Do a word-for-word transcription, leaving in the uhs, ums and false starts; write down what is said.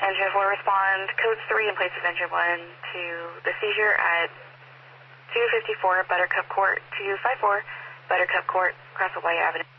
Engine four respond code three in place of engine one to the seizure at two fifty-four Buttercup Court, two five four Buttercup Court, Crossway Avenue.